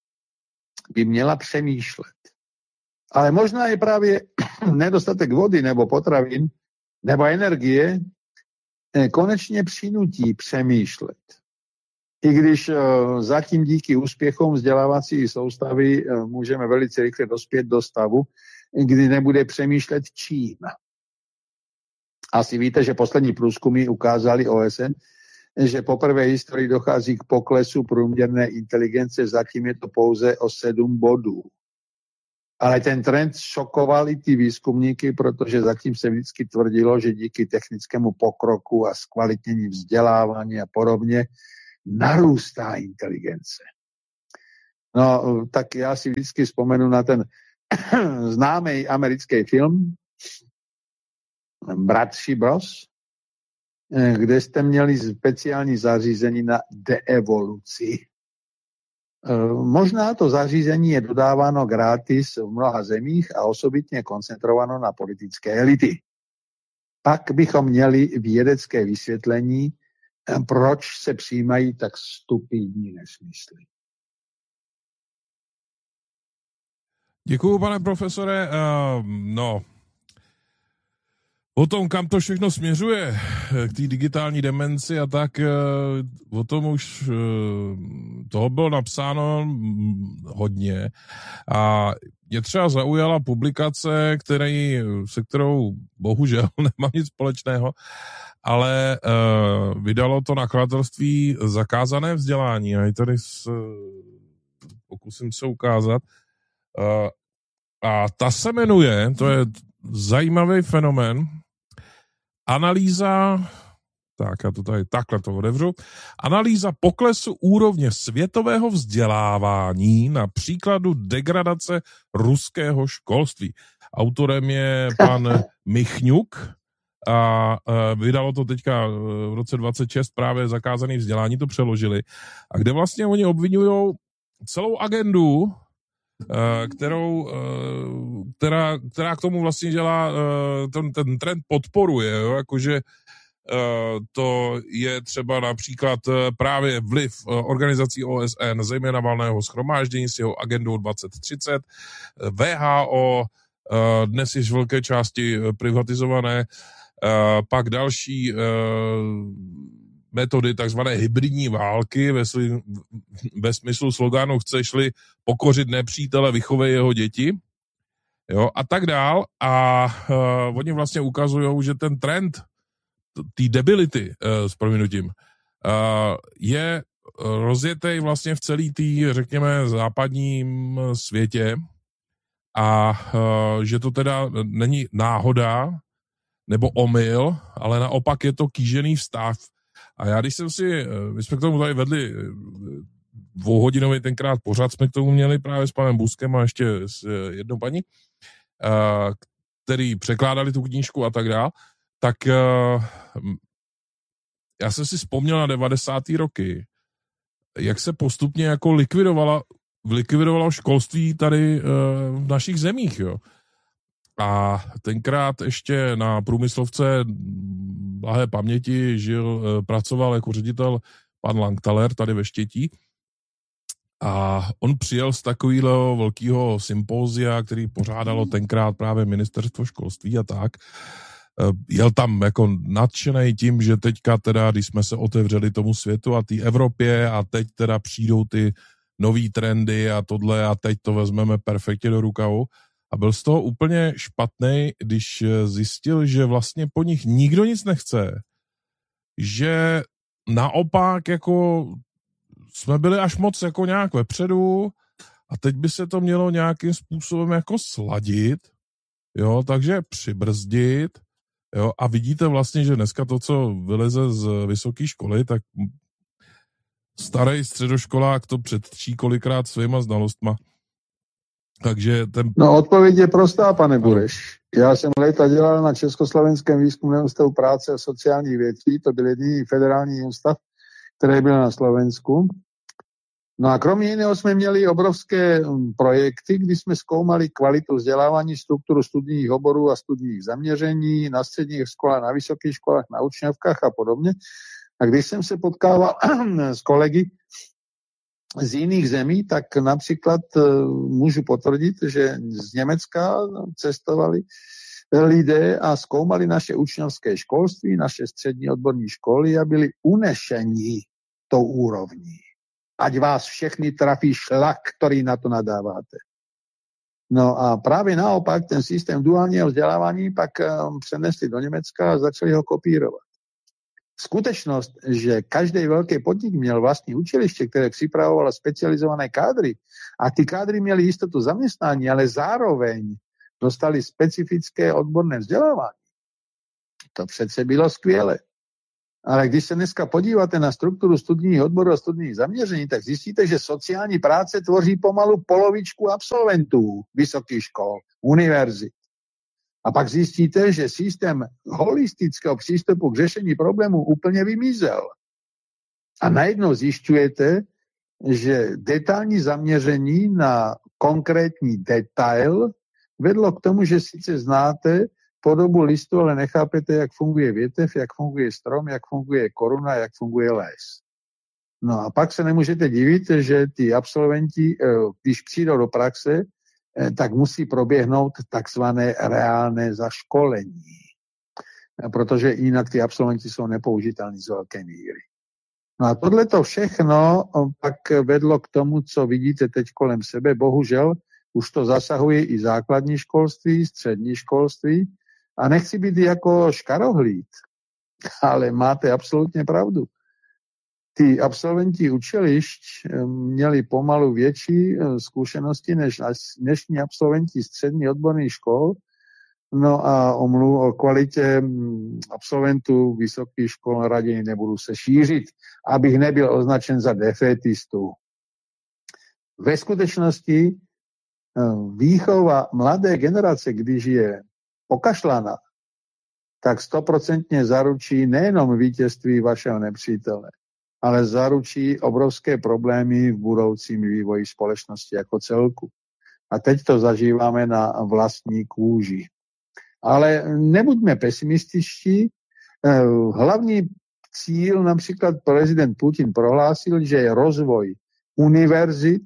A: by měla přemýšlet. Ale možná je právě nedostatek vody nebo potravin nebo energie konečně přinutí přemýšlet. I když zatím díky úspěchům vzdělávací soustavy můžeme velice rychle dospět do stavu, kdy nebude přemýšlet čím. Asi víte, že poslední průzkumy ukázali O S N, že poprvé v historii dochází k poklesu průměrné inteligence, zatím je to pouze o sedm bodů. Ale ten trend šokoval i ty výzkumníky, protože zatím se vždycky tvrdilo, že díky technickému pokroku a zkvalitnění vzdělávání a podobně narůstá inteligence. No, tak já si vždycky vzpomenu na ten známý americký film Bratři Bros, kde jste měli speciální zařízení na deevoluci. Možná to zařízení je dodáváno gratis v mnoha zemích a osobitně koncentrováno na politické elity. Pak bychom měli vědecké vysvětlení, proč se přijímají tak stupidní nesmysly.
B: Děkuju, pane profesore. Uh, no, o tom, kam to všechno směřuje, k té digitální demenci a tak, uh, o tom už uh, toho bylo napsáno hodně. A mě třeba zaujala publikace, který, se kterou bohužel nemám nic společného, ale uh, vydalo to nakladatelství Zakázané vzdělání. A tady s, pokusím se ukázat. Uh, a ta se jmenuje, to je zajímavý fenomén, analýza, tak já to tady takhle to otevřu, analýza poklesu úrovně světového vzdělávání na příkladu degradace ruského školství. Autorem je pan Michňuk a uh, vydalo to teďka v roce dvacet šest právě Zakázané vzdělání, to přeložili. A kde vlastně oni obvinují celou agendu, kterou, která, která k tomu vlastně dělá, ten, ten trend podporuje, jo? Jakože to je třeba například právě vliv organizací O S N, zejména valného shromáždění s jeho agendou dvacet třicet, W H O, dnes již velké části privatizované, pak další metody takzvané hybridní války ve, sli, ve smyslu slogánu chceš-li pokořit nepřítele, vychovej jeho děti, jo, a tak dál. A uh, oni vlastně ukazují, že ten trend té debility, uh, s prominutím, uh, je rozjetý vlastně v celý té, řekněme, západním světě a uh, že to teda není náhoda nebo omyl, ale naopak je to kýžený vztah. A já, když jsem si, my jsme k tomu tady vedli dvouhodinový tenkrát pořád, jsme k tomu měli právě s panem Buskem a ještě s jednou paní, který překládali tu knížku a tak dál, tak já jsem si vzpomněl na devadesátý roky, jak se postupně jako likvidovala, likvidovalo školství tady v našich zemích, jo. A tenkrát ještě na průmyslovce blahé paměti žil, pracoval jako ředitel pan Langtaler tady ve Štětí a on přijel z takového velkého sympózia, který pořádalo tenkrát právě ministerstvo školství a tak. Jel tam jako nadšenej tím, že teďka teda, když jsme se otevřeli tomu světu a té Evropě a teď teda přijdou ty nový trendy a tohle a teď to vezmeme perfektně do rukavu. A byl z toho úplně špatnej, když zjistil, že vlastně po nich nikdo nic nechce. Že naopak jako jsme byli až moc jako nějak vepředu a teď by se to mělo nějakým způsobem jako sladit, jo, takže přibrzdit, jo, a vidíte vlastně, že dneska to, co vyleze z vysoké školy, tak starý středoškolák to předčí kolikrát svýma znalostma. Takže ten...
A: No, odpověď je prostá, pane Bureš. Já jsem léta dělal na Československém výzkumném ústavu práce a sociálních věcí, to byl jediný federální ústav, který byl na Slovensku. No a kromě jiného jsme měli obrovské projekty, kdy jsme zkoumali kvalitu vzdělávání, strukturu studijních oborů a studijních zaměření na středních školách, na vysokých školách, na učňovkách a podobně. A když jsem se potkával s kolegy z jiných zemí, tak například můžu potvrdit, že z Německa cestovali lidé a zkoumali naše učňovské školství, naše střední odborní školy a byli unešení tou úrovní. Ať vás všechny trafí šlak, který na to nadáváte. No a právě naopak ten systém duálního vzdělávání pak přenesli do Německa a začali ho kopírovat. skutečnost, že každý velký podnik měl vlastní učiliště, které připravovalo specializované kádry a ty kádry měly jistotu zaměstnání, ale zároveň dostali specifické odborné vzdělávání. To přece bylo skvělé. Ale když se dneska podíváte na strukturu studijních odborů a studijních zaměření, tak zjistíte, že sociální práce tvoří pomalu polovičku absolventů vysokých škol, univerzit. A pak zjistíte, že systém holistického přístupu k řešení problémů úplně vymizel. A najednou zjišťujete, že detailní zaměření na konkrétní detail vedlo k tomu, že sice znáte podobu listu, ale nechápete, jak funguje větev, jak funguje strom, jak funguje koruna, jak funguje les. No a pak se nemůžete divit, že ty absolventi, když přijdou do praxe, tak musí proběhnout takzvané reálné zaškolení. Protože jinak ty absolventi jsou nepoužitelní z velké míry. No a tohleto všechno pak vedlo k tomu, co vidíte teď kolem sebe. Bohužel už to zasahuje i základní školství, střední školství. A nechci být jako škarohlíd, ale máte absolutně pravdu. Ty absolventi učilišť měli pomalu větší zkušenosti než dnešní absolventi střední odborných škol. No a o, mluv, o kvalitě absolventů vysokých škol raději nebudu se šířit, abych nebyl označen za defetistu. Ve skutečnosti výchova mladé generace, když je pokašlaná, tak stoprocentně zaručí nejenom vítězství vašeho nepřítele, ale zaručí obrovské problémy v budoucím vývoji společnosti jako celku. A teď to zažíváme na vlastní kůži. Ale nebuďme pesimističtí. Hlavní cíl, například prezident Putin prohlásil, že je rozvoj univerzit,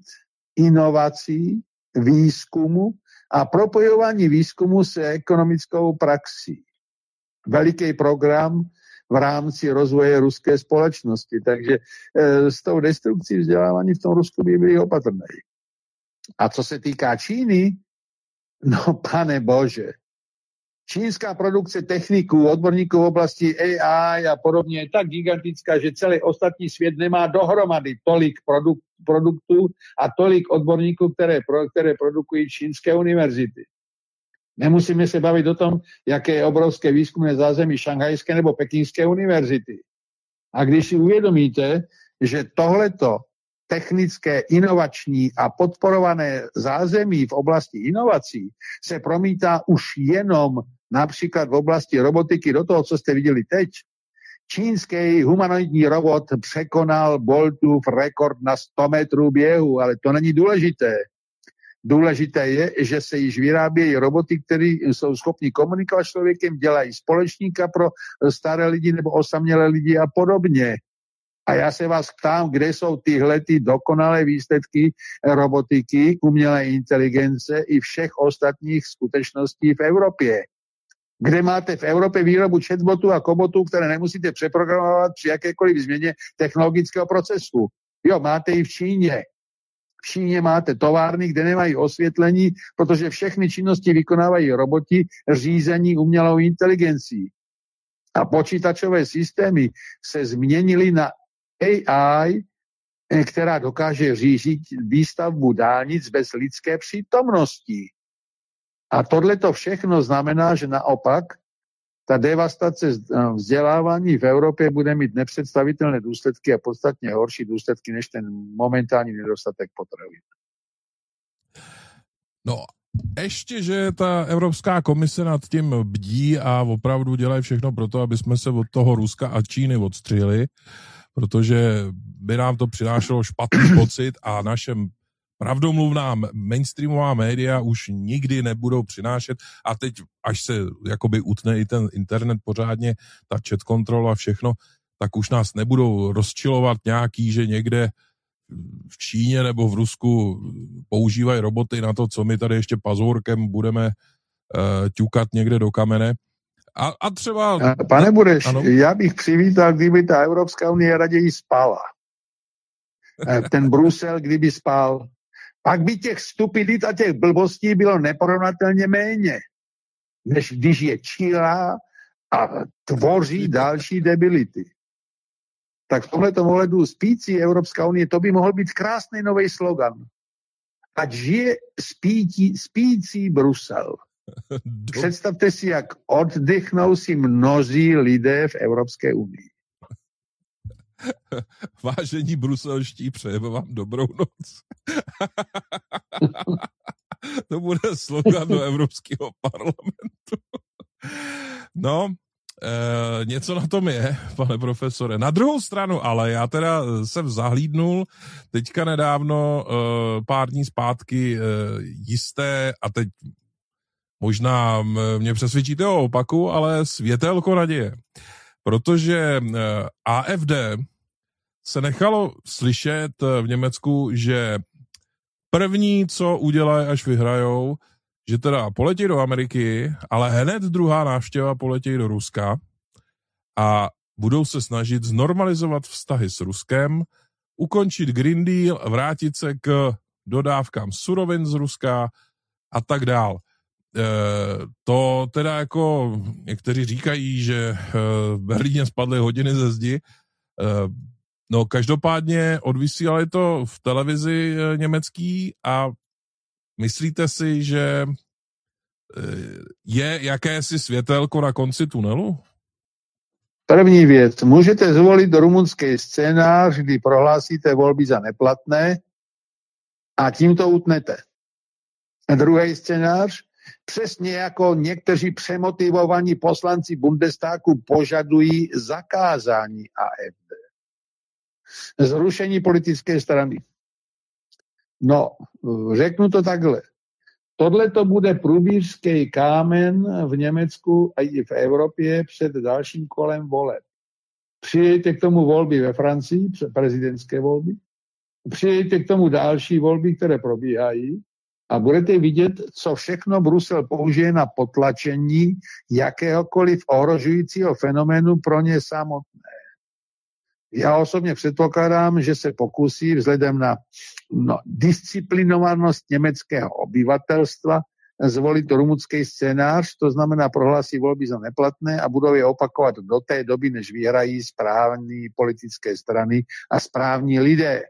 A: inovací, výzkumu a propojování výzkumu se ekonomickou praxí. Veliký program v rámci rozvoje ruské společnosti. Takže e, s tou destrukcí vzdělávání v tom Rusku by byli opatrný. A co se týká Číny, no pane bože, čínská produkce techniků, odborníků v oblasti A I a podobně je tak gigantická, že celý ostatní svět nemá dohromady tolik produk- produktů a tolik odborníků, které, pro, které produkují čínské univerzity. Nemusíme se bavit o tom, jaké je obrovské výzkumné zázemí šanghajské nebo pekingské univerzity. A když si uvědomíte, že tohleto technické, inovační a podporované zázemí v oblasti inovací se promítá už jenom například v oblasti robotiky do toho, co jste viděli teď. Čínský humanoidní robot překonal Boltův rekord na sto metrů běhu, ale to není důležité. Důležité je, že se již vyrábějí roboty, které jsou schopni komunikovat s člověkem, dělají společníka pro staré lidi nebo osamělé lidi a podobně. A já se vás ptám, kde jsou tyhle ty dokonalé výsledky robotiky, umělé inteligence i všech ostatních skutečností v Evropě. Kde máte v Evropě výrobu chatbotů a kobotů, které nemusíte přeprogramovat při jakékoliv změně technologického procesu. Jo, máte i v Číně. V Číně máte továrny, kde nemají osvětlení, protože všechny činnosti vykonávají roboti řízení umělou inteligencí. A počítačové systémy se změnily na A I, která dokáže řídit výstavbu dálnic bez lidské přítomnosti. A tohleto všechno znamená, že naopak ta devastace vzdělávání v Evropě bude mít nepředstavitelné důsledky a podstatně horší důsledky než ten momentální nedostatek potravin.
B: No, ještě, že ta Evropská komise nad tím bdí a opravdu dělají všechno pro to, aby jsme se od toho Ruska a Číny odstřihli, protože by nám to přinášelo špatný pocit a naše pravdomluvná mainstreamová média už nikdy nebudou přinášet a teď, až se jakoby utne i ten internet pořádně, ta chat kontrola a všechno, tak už nás nebudou rozčilovat nějaký, že někde v Číně nebo v Rusku používají roboty na to, co my tady ještě pazourkem budeme uh, ťukat někde do kamene. A, a třeba...
A: Pane Bureš, ano? Já bych přivítal, kdyby ta Evropská unie raději spala. Ten Brusel, kdyby spal. Pak by těch stupidit a těch blbostí bylo neporovnatelně méně, než když je čílá a tvoří další debility. Tak v tomhletom ohledu spící Evropská unie, to by mohl být krásný nový slogan. Ať žije spící, spící Brusel. Představte si, jak oddychnou si mnozí lidé v Evropské unii.
B: Vážení bruselští, přejeme vám dobrou noc. To bude slogan do Evropského parlamentu. No, e, něco na tom je, pane profesore. Na druhou stranu, ale já teda jsem zahlídnul teďka nedávno, e, pár dní zpátky, e, jisté, a teď možná mě přesvědčíte o opaku, ale světelko naděje. Protože A F D se nechalo slyšet v Německu, že první, co udělají, až vyhrajou, že teda poletí do Ameriky, ale hned druhá návštěva poletí do Ruska a budou se snažit znormalizovat vztahy s Ruskem, ukončit Green Deal, vrátit se k dodávkám surovin z Ruska a tak dál. E, to teda jako někteří říkají, že v Berlíně spadly hodiny ze zdi. E, no každopádně odvysílali to v televizi německý a myslíte si, že je jakési světelko na konci tunelu?
A: První věc. Můžete zvolit rumunský scénář, kdy prohlásíte volby za neplatné a tím to utnete. A druhý scénář, přesně jako někteří přemotivovaní poslanci Bundestagu požadují zakázání A F D. Zrušení politické strany. No, řeknu to takhle. Tohle to bude průbířský kámen v Německu a i v Evropě před dalším kolem voleb. Přijďte k tomu volby ve Francii, prezidentské volby. Přijďte k tomu další volby, které probíhají a budete vidět, co všechno Brusel použije na potlačení jakéhokoliv ohrožujícího fenoménu pro ně samotné. Já osobně předpokládám, že se pokusí vzhledem na no, disciplinovanost německého obyvatelstva zvolit rumunský scénář, to znamená prohlásí volby za neplatné a budou je opakovat do té doby, než vyhrají správní politické strany a správní lidé.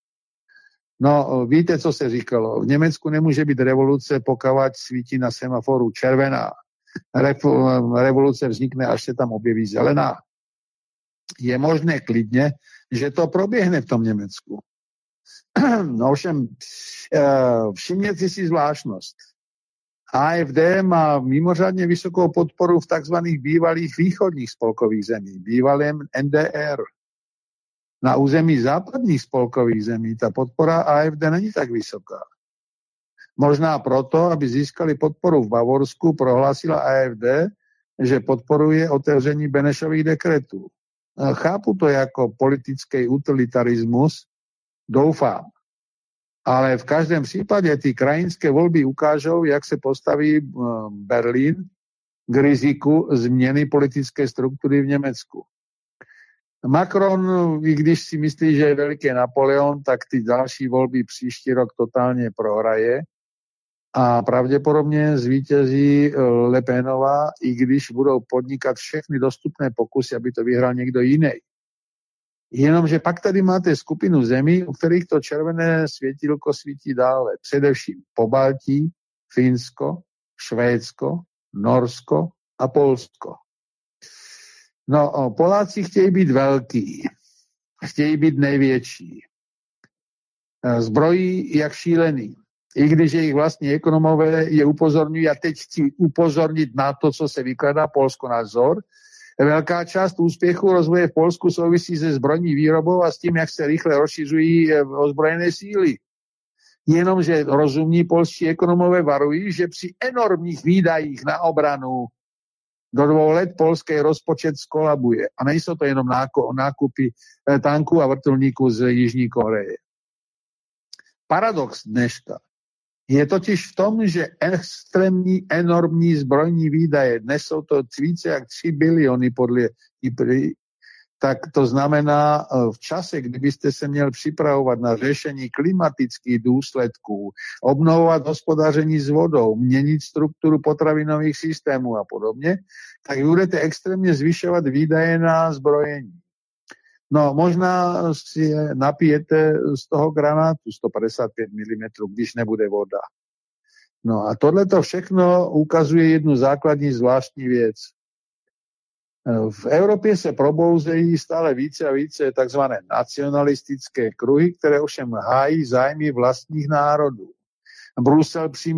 A: No, víte, co se říkalo? V Německu nemůže být revoluce, pokud svítí na semaforu červená. Revoluce vznikne, až se tam objeví zelená. Je možné klidně, že to proběhne v tom Německu. No ovšem, všimněte si zvláštnost. A F D má mimořádně vysokou podporu v takzvaných bývalých východních spolkových zemí, bývalém N D R. Na území západních spolkových zemí ta podpora A F D není tak vysoká. Možná proto, aby získali podporu v Bavorsku, prohlásila A F D, že podporuje otevření Benešových dekretů. Chápu to jako politický utilitarismus, doufám. Ale v každém případě ty krajinské volby ukážou, jak se postaví Berlín k riziku změny politické struktury v Německu. Macron, i když si myslí, že je veliký Napoleon, tak ty další volby příští rok totálně prohraje a pravděpodobně zvítězí Le Penová, i když budou podnikat všechny dostupné pokusy, aby to vyhrál někdo jiný. Jenomže pak tady máte skupinu zemí, u kterých to červené světílko svítí dále. Především Pobaltí, Finsko, Švédsko, Norsko a Polsko. No, Poláci chtějí být velký, chtějí být největší. Zbrojí jak šílený. I když jejich vlastní ekonomové je upozorňují, a teď chci upozornit na to, co se vykládá Polsko na vzor. Velká část úspěchu rozvoje v Polsku souvisí se zbrojní výrobou a s tím, jak se rychle rozšiřují ozbrojené síly. Jenomže rozumní polští ekonomové varují, že při enormních výdajích na obranu do dvou let polský rozpočet skolabuje. A nejsou to jenom nákupy tanků a vrtulníků z Jižní Koreje. Paradox dneška je totiž v tom, že extrémní, enormní zbrojní výdaje, dnes jsou to více jak tři biliony podle I P R I, tak to znamená v čase, kdybyste se měl připravovat na řešení klimatických důsledků, obnovovat hospodaření s vodou, měnit strukturu potravinových systémů a podobně, tak budete extrémně zvyšovat výdaje na zbrojení. No, možná si napijete z toho granátu sto padesát päť milimetrov, když nebude voda. No a tohleto všechno ukazuje jednu základní zvláštní věc. V Evropě se probouzejí stále více a více takzvané nacionalistické kruhy, které ovšem hájí zájmy vlastních národů. Brusel přímo